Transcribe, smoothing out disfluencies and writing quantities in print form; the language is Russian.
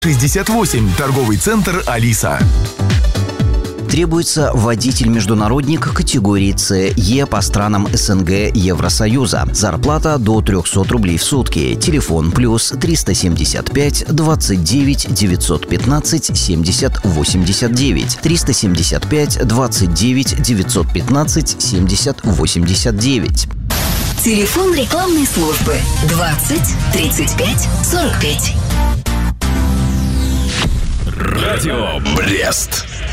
68. Торговый центр «Алиса». Требуется водитель-международник категории СЕ по странам СНГ Евросоюза. Зарплата до 300 рублей в сутки. Телефон плюс 375 29 915 70 89. 375 29 915 70 89. Телефон рекламной службы 20 35 45. Радио Брест.